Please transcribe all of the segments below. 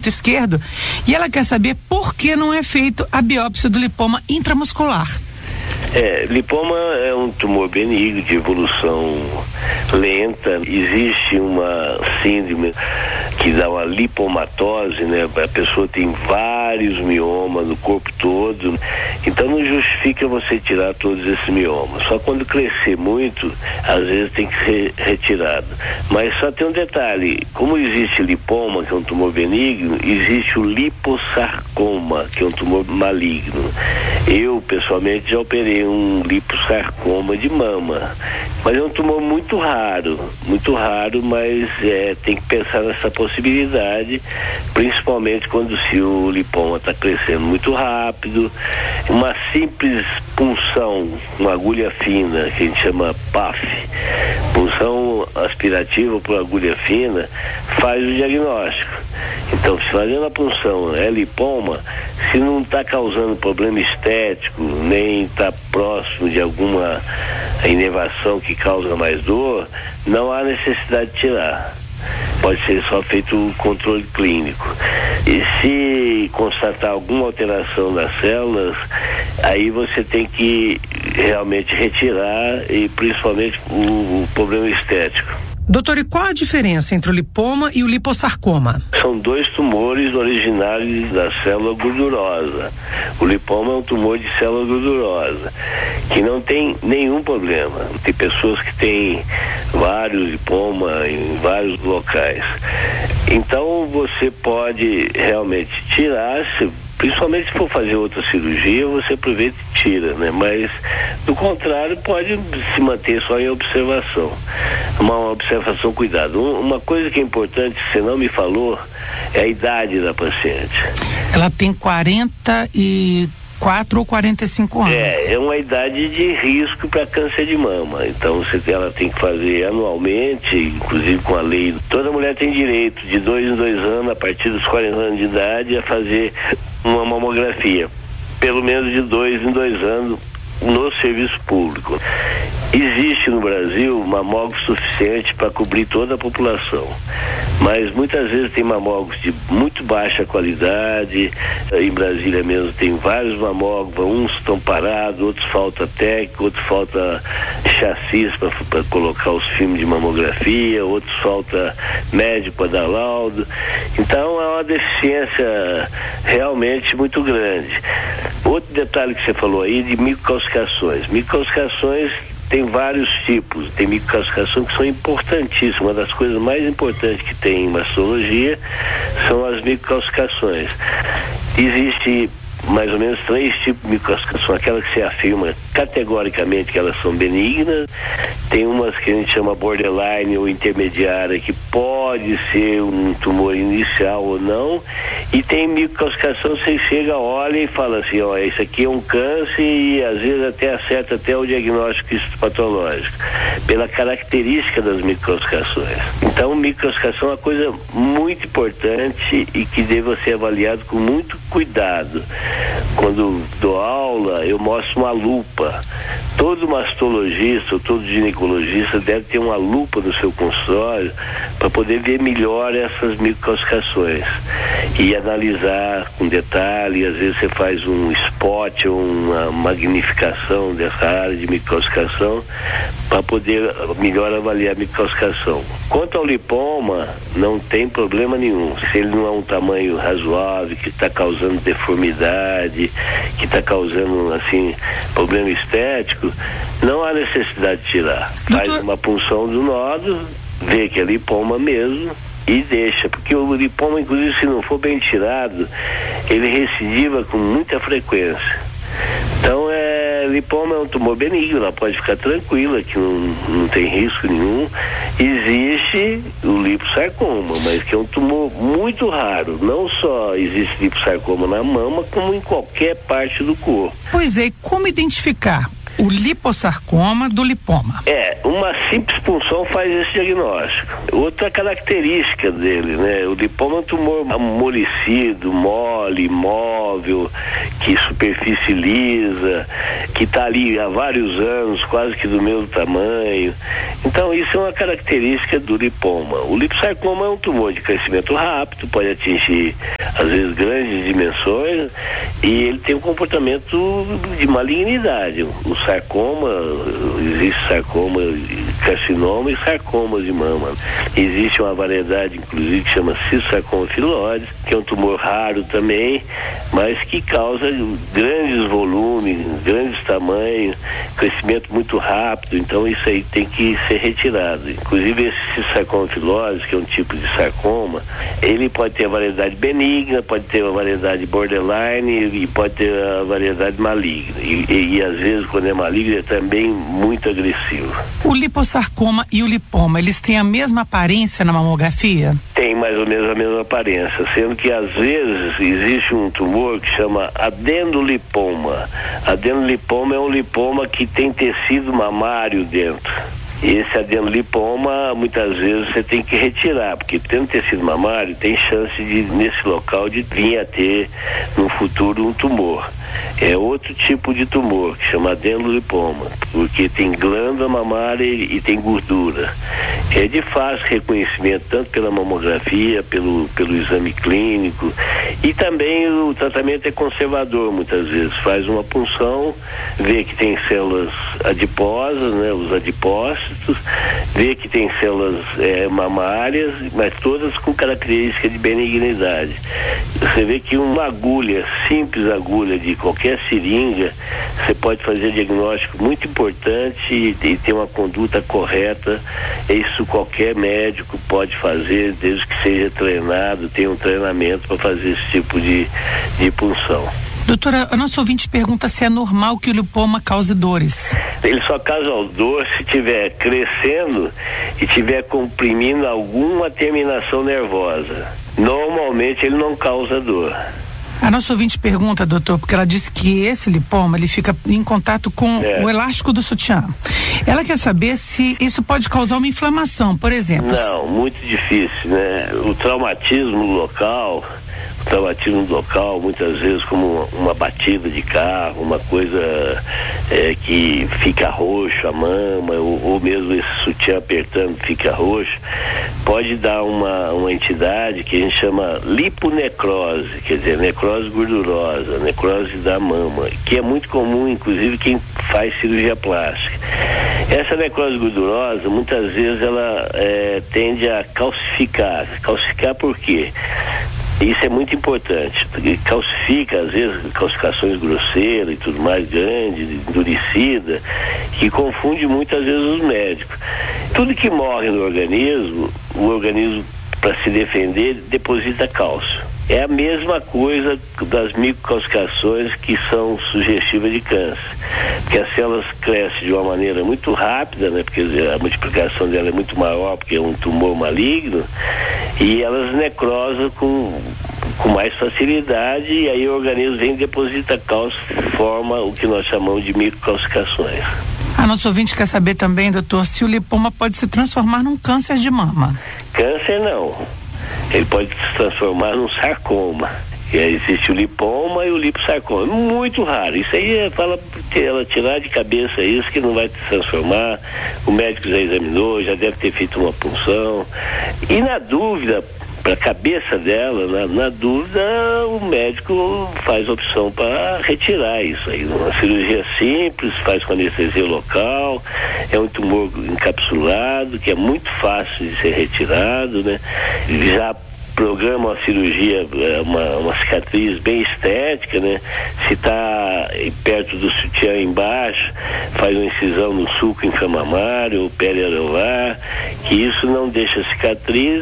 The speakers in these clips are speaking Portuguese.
peito esquerdo, e ela quer saber por que não é feito a biópsia do lipoma intramuscular. Lipoma é um tumor benigno de evolução lenta. Existe uma síndrome que dá uma lipomatose, né? A pessoa tem vários miomas no corpo todo, então não justifica você tirar todos esses miomas. Só quando crescer muito, às vezes tem que ser retirado. Mas só tem um detalhe: como existe lipoma, que é um tumor benigno, existe o liposarcoma, que é um tumor maligno. Eu, pessoalmente, já operei um liposarcoma de mama, mas é um tumor muito raro, mas tem que pensar nessa possibilidade, principalmente quando se o lipoma está crescendo muito rápido. Uma simples punção, uma agulha fina, que a gente chama PAF, punção aspirativa por agulha fina, faz o diagnóstico. Então, se fazendo a punção é lipoma, se não está causando problema estético, nem está próximo de alguma inervação que causa mais dor, não há necessidade de tirar. Pode ser só feito o controle clínico. E se constatar alguma alteração nas células, aí você tem que realmente retirar, e principalmente o problema estético. Doutor, e qual a diferença entre o lipoma e o liposarcoma? São dois tumores originários da célula gordurosa. O lipoma é um tumor de célula gordurosa, que não tem nenhum problema. Tem pessoas que têm vários lipomas em vários locais. Então você pode realmente tirar, principalmente se for fazer outra cirurgia, você aproveita e tira, né? Mas, do contrário, pode se manter só em observação. Uma observação, cuidado. Uma coisa que é importante, que você não me falou, é a idade da paciente. Ela tem 44 ou 45 anos. É uma idade de risco para câncer de mama. Então, ela tem que fazer anualmente, inclusive com a lei. Toda mulher tem direito, de 2 em 2 anos, a partir dos 40 anos de idade, a fazer uma mamografia. Pelo menos de 2 em 2 anos no serviço público. Existe no Brasil mamógrafo suficiente para cobrir toda a população, mas muitas vezes tem mamógrafos de muito baixa qualidade. Em Brasília mesmo tem vários mamógrafos, uns estão parados, outros falta técnico, outros falta chassis para colocar os filmes de mamografia, outros falta médico para dar laudo. Então é uma deficiência realmente muito grande. Outro detalhe que você falou aí de microcalcificações. Microcalcificações tem vários tipos. Tem microcalcificações que são importantíssimas. Uma das coisas mais importantes que tem em mastologia são as microcalcificações. Existe mais ou menos 3 tipos de microcalcificação. Aquela que se afirma categoricamente que elas são benignas. Tem umas que a gente chama borderline ou intermediária, que pode ser um tumor inicial ou não. E tem microcalcificação, você chega, olha e fala assim, isso aqui é um câncer, e às vezes até acerta até o diagnóstico histopatológico, pela característica das microcalcificações. Então, microcalcificação é uma coisa muito importante e que deve ser avaliado com muito cuidado. Quando dou aula, eu mostro uma lupa. Todo mastologista ou todo ginecologista deve ter uma lupa no seu consultório para poder ver melhor essas microcalcificações e analisar com detalhe. Às vezes você faz um spot ou uma magnificação dessa área de microcalcificação para poder melhor avaliar a microcalcificação. Quanto ao lipoma, não tem problema nenhum. Se ele não é um tamanho razoável, que está causando deformidade, que está causando assim problema estético, não há necessidade de tirar. Faz uma punção do nódulo, vê que é lipoma mesmo e deixa, porque o lipoma, inclusive, se não for bem tirado, ele recidiva com muita frequência. Então, lipoma é um tumor benigno, ela pode ficar tranquila, que não tem risco nenhum. Existe o liposarcoma, mas que é um tumor muito raro. Não só existe liposarcoma na mama, como em qualquer parte do corpo. Pois é, como identificar o liposarcoma do lipoma? Uma simples punção faz esse diagnóstico. Outra característica dele, né? O lipoma é um tumor amolecido, mole, imóvel, que superfície lisa, que está ali há vários anos, quase que do mesmo tamanho. Então, isso é uma característica do lipoma. O liposarcoma é um tumor de crescimento rápido, pode atingir às vezes grandes dimensões, e ele tem um comportamento de malignidade. O sarcoma, existe sarcoma, carcinoma e sarcoma de mama. Existe uma variedade, inclusive, que chama cistosarcoma filóides, que é um tumor raro também, mas que causa grandes volumes, grandes tamanhos, crescimento muito rápido. Então isso aí tem que ser retirado. Inclusive esse cistosarcoma filóides, que é um tipo de sarcoma, ele pode ter a variedade benigna, pode ter a variedade borderline e pode ter a variedade maligna. E às vezes, quando é maligno, é também muito agressivo. O liposarcoma e o lipoma, eles têm a mesma aparência na mamografia? Tem mais ou menos a mesma aparência, sendo que às vezes existe um tumor que chama adenolipoma. Adenolipoma é um lipoma que tem tecido mamário dentro. Esse adenolipoma, muitas vezes você tem que retirar, porque tendo tecido mamário, tem chance de, nesse local, de vir a ter no futuro um tumor. É outro tipo de tumor, que chama adenolipoma, porque tem glândula mamária e tem gordura. É de fácil reconhecimento, tanto pela mamografia, pelo exame clínico, e também o tratamento é conservador, muitas vezes. Faz uma punção, vê que tem células adiposas, né, os adipócitos, vê que tem células mamárias, mas todas com característica de benignidade. Você vê que uma agulha, simples agulha de qualquer seringa, você pode fazer diagnóstico muito importante e ter uma conduta correta. Isso qualquer médico pode fazer, desde que seja treinado, tenha um treinamento para fazer esse tipo de punção. Doutora, a nossa ouvinte pergunta se é normal que o lipoma cause dores. Ele só causa dor se estiver crescendo e estiver comprimindo alguma terminação nervosa. Normalmente ele não causa dor. A nossa ouvinte pergunta, doutor, porque ela disse que esse lipoma, ele fica em contato com o elástico do sutiã. Ela quer saber se isso pode causar uma inflamação, por exemplo. Não, muito difícil, né? O traumatismo local, muitas vezes como uma batida de carro, uma coisa que fica roxo a mama, ou mesmo esse sutiã apertando fica roxo, pode dar uma entidade que a gente chama liponecrose, quer dizer, necrose gordurosa, necrose da mama, que é muito comum, inclusive, quem faz cirurgia plástica. Essa necrose gordurosa, muitas vezes, ela tende a calcificar. Calcificar por quê? Isso é muito importante, porque calcifica, às vezes, calcificações grosseiras e tudo mais, grande, endurecida, que confunde muitas vezes os médicos. Tudo que morre no organismo, o organismo, para se defender, deposita cálcio. É a mesma coisa das microcalcificações que são sugestivas de câncer, porque as células crescem de uma maneira muito rápida, né? Porque a multiplicação dela é muito maior, porque é um tumor maligno, e elas necrosam com mais facilidade, e aí o organismo vem e deposita cálcio, forma o que nós chamamos de microcalcificações. A nossa ouvinte quer saber também, doutor, se o lipoma pode se transformar num câncer de mama. Câncer não. Ele pode se transformar num sarcoma. E aí existe o lipoma e o liposarcoma. Muito raro. Isso aí fala ela tirar de cabeça isso, que não vai se transformar. O médico já examinou, já deve ter feito uma punção. E na dúvida, para a cabeça dela, na dúvida, o médico faz opção para retirar isso aí. Uma cirurgia simples, faz com anestesia local, é um tumor encapsulado, que é muito fácil de ser retirado, né? Já programa uma cirurgia, uma cicatriz bem estética, né? Se está perto do sutiã embaixo, faz uma incisão no sulco inframamário ou periareolar, que isso não deixa cicatriz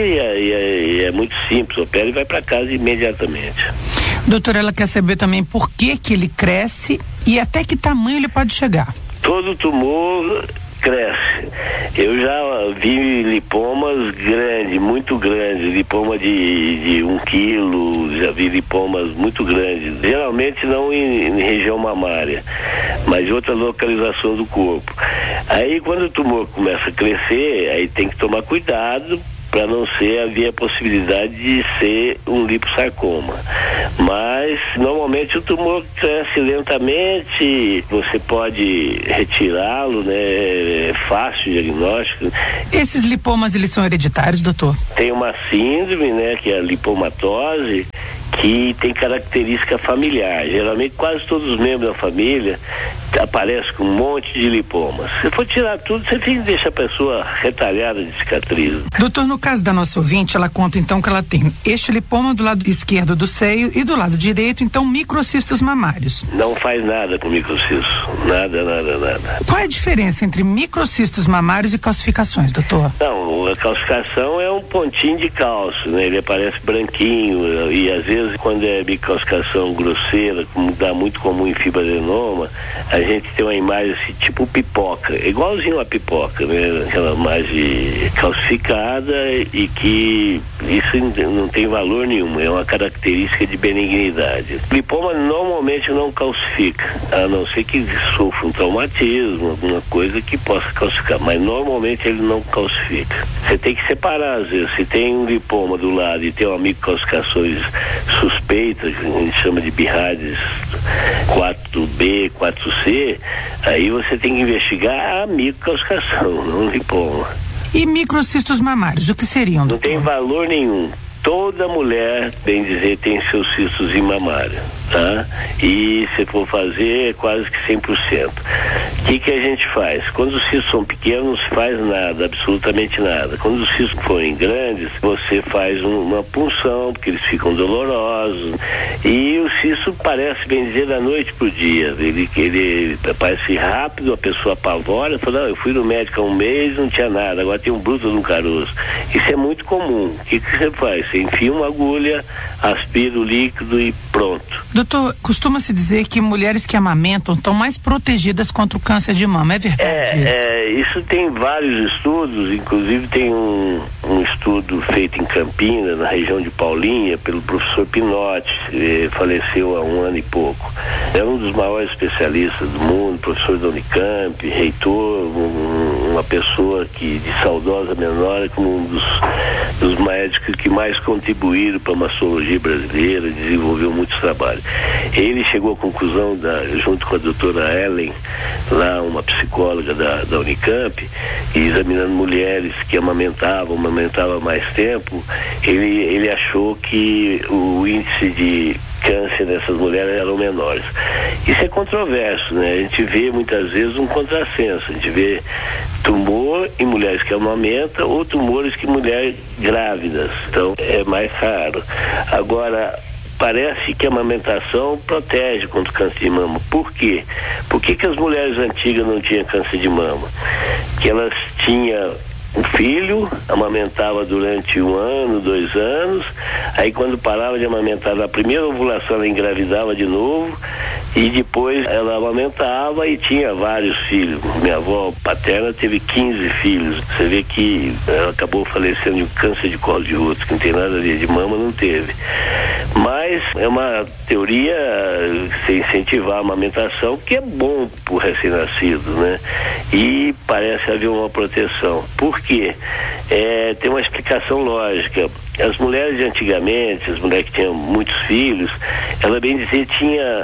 e é muito simples, opera e vai para casa imediatamente. Doutora, ela quer saber também por que ele cresce e até que tamanho ele pode chegar. Todo tumor cresce. Eu já vi lipomas grandes, muito grandes, lipoma de 1 quilo, já vi lipomas muito grandes, geralmente não em região mamária, mas em outra localização do corpo. Aí quando o tumor começa a crescer, aí tem que tomar cuidado para não haver a possibilidade de ser um liposarcoma. Mas normalmente o tumor cresce lentamente, você pode retirá-lo, né? É fácil o diagnóstico. Esses lipomas, eles são hereditários, doutor? Tem uma síndrome, né, que é a lipomatose, que tem característica familiar. Geralmente quase todos os membros da família aparecem com um monte de lipoma. Se for tirar tudo, você deixa a pessoa retalhada de cicatriz. Doutor, no caso da nossa ouvinte, ela conta então que ela tem este lipoma do lado esquerdo do seio e do lado direito, então, microcistos mamários. Não faz nada com microcistos. Nada. Qual é a diferença entre microcistos mamários e calcificações, doutor? Não, a calcificação é um pontinho de cálcio, né? Ele aparece branquinho e às vezes quando é microcalcificação grosseira, como dá muito comum em fibroadenoma, a gente tem uma imagem assim, tipo pipoca, igualzinho a pipoca, né? Aquela imagem calcificada e que isso não tem valor nenhum, é uma característica de benignidade. Lipoma normalmente não calcifica, a não ser que sofra um traumatismo, alguma coisa que possa calcificar, mas normalmente ele não calcifica. Você tem que separar, às vezes, se tem um lipoma do lado e tem uma microcalcificações suspeitas, que a gente chama de BIRADS 4B, 4C, aí você tem que investigar a microcalcificação, não o lipoma. E microcistos mamários, o que seriam, doutor? Não tem valor nenhum. Toda mulher, bem dizer, tem seus cistos em mamário, tá? E se for fazer, é quase que 100%. O que a gente faz? Quando os cistos são pequenos, não se faz nada, absolutamente nada. Quando os cistos forem grandes, você faz uma punção, porque eles ficam dolorosos. E o cisto parece, bem dizer, da noite pro dia. Ele parece rápido, a pessoa apavora, fala, não, eu fui no médico há um mês, não tinha nada, agora tem um bruto no caroço. Isso é muito comum. O que você faz? Você enfia uma agulha, aspira o líquido e pronto. Doutor, costuma-se dizer que mulheres que amamentam estão mais protegidas contra o câncer de mama, é verdade isso? Isso tem vários estudos, inclusive tem um estudo feito em Campinas, na região de Paulinha, pelo professor Pinotti, faleceu há 1 ano e pouco. É um dos maiores especialistas do mundo, professor da Unicamp, reitor, uma pessoa que de saudosa memória, como um dos médicos que mais contribuíram para a mastologia brasileira, desenvolveu muitos trabalhos. Ele chegou à conclusão, junto com a doutora Ellen, lá uma psicóloga da Unicamp, e examinando mulheres que amamentavam mais tempo, ele achou que o índice de câncer dessas mulheres eram menores. Isso é controverso, né? A gente vê muitas vezes um contrassenso, a gente vê tumor em mulheres que amamentam ou tumores em mulheres grávidas, então é mais raro. Agora, parece que a amamentação protege contra o câncer de mama. Por quê? Por que as mulheres antigas não tinham câncer de mama? Que elas tinham um filho, amamentava durante 1 ano, 2 anos, aí quando parava de amamentar na primeira ovulação ela engravidava de novo e depois ela amamentava e tinha vários filhos. Minha avó paterna teve 15 filhos. Você vê que ela acabou falecendo de um câncer de colo de útero, que não tem nada a ver, de mama não teve. Mas é uma teoria se incentivar a amamentação, que é bom para o recém-nascido, né? E parece haver uma proteção. Por quê? Tem uma explicação lógica. As mulheres de antigamente, as mulheres que tinham muitos filhos, ela bem dizer tinha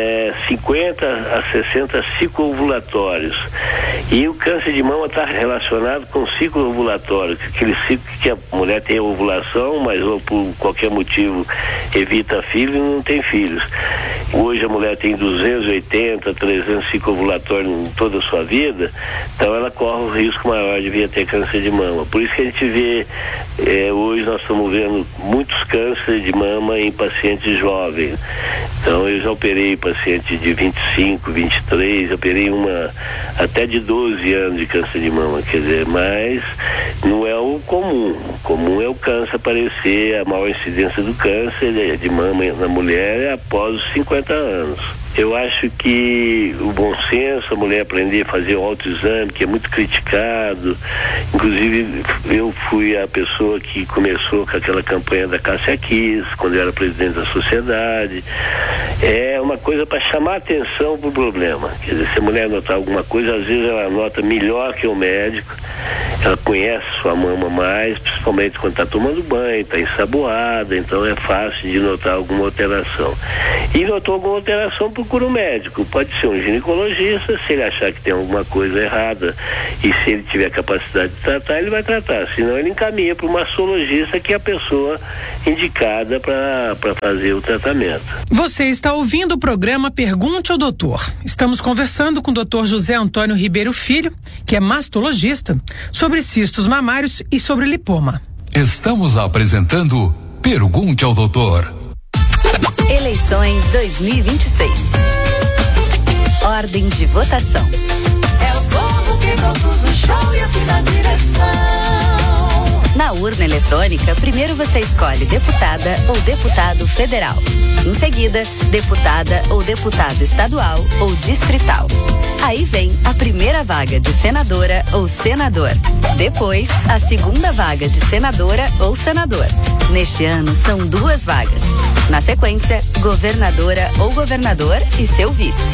50 a 60 ciclos ovulatórios. E o câncer de mama está relacionado com o ciclo ovulatório, aquele ciclo que a mulher tem a ovulação, mas ou por qualquer motivo evita filho e não tem filhos. Hoje a mulher tem 280, 300 ciclos ovulatórios em toda a sua vida, então ela corre o risco maior de vir a ter câncer de mama. Por isso que a gente vê, hoje nós estamos vendo muitos cânceres de mama em pacientes jovens. Então eu já operei paciente de 25, 23, operei uma até de 12 anos de câncer de mama, quer dizer, mas não é o comum. O comum é o câncer aparecer, a maior incidência do câncer de mama na mulher é após os 50 anos. Eu acho que o bom senso, a mulher aprender a fazer um autoexame, que é muito criticado. Inclusive, eu fui a pessoa que começou com aquela campanha da Cássia Kiss, quando eu era presidente da sociedade. É uma coisa para chamar atenção para o problema. Quer dizer, se a mulher notar alguma coisa, às vezes ela nota melhor que o médico, ela conhece sua mama mais, principalmente quando está tomando banho, está ensaboada, então é fácil de notar alguma alteração. E notou alguma alteração, procura um médico. Pode ser um ginecologista, se ele achar que tem alguma coisa errada e se ele tiver capacidade de tratar, ele vai tratar. Senão ele encaminha para um mastologista, que que é a pessoa indicada para fazer o tratamento. Você está ouvindo o programa Pergunte ao Doutor. Estamos conversando com o Dr. José Antônio Ribeiro Filho, que é mastologista, sobre cistos mamários e sobre lipoma. Estamos apresentando Pergunte ao Doutor. Eleições 2026. Ordem de votação. É o povo que produz o show e assim na direção. Na urna eletrônica, primeiro você escolhe deputada ou deputado federal. Em seguida, deputada ou deputado estadual ou distrital. Aí vem a primeira vaga de senadora ou senador. Depois, a segunda vaga de senadora ou senador. Neste ano, são 2 vagas. Na sequência, governadora ou governador e seu vice.